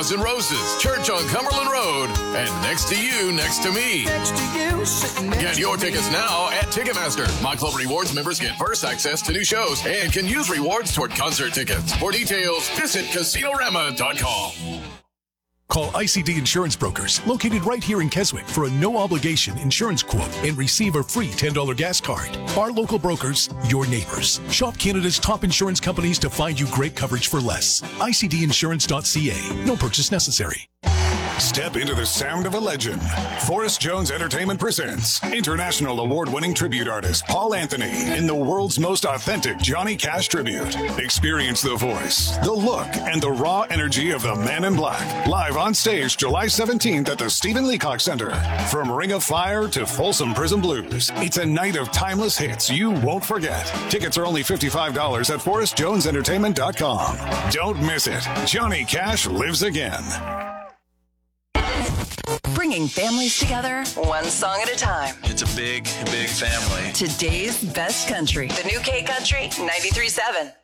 and Roses, Church on Cumberland Road, and next to you, next to me. Get your tickets now at Ticketmaster. My Club Rewards members get first access to new shows and can use rewards toward concert tickets. For details, visit Casinorama.com. Call ICD Insurance Brokers, located right here in Keswick, for a no-obligation insurance quote and receive a free $10 gas card. Our local brokers, your neighbors. Shop Canada's top insurance companies to find you great coverage for less. ICDinsurance.ca. No purchase necessary. Step into the sound of a legend. Forrest Jones Entertainment presents international award-winning tribute artist Paul Anthony in the world's most authentic Johnny Cash tribute. Experience the voice, the look, and the raw energy of the Man in Black. Live on stage July 17th at the Stephen Leacock Center. From Ring of Fire to Folsom Prison Blues, it's a night of timeless hits you won't forget. Tickets are only $55 at ForrestJonesEntertainment.com. Don't miss it. Johnny Cash lives again. Bringing families together, one song at a time. It's a big, big family. Today's best country. The new K Country 93.7.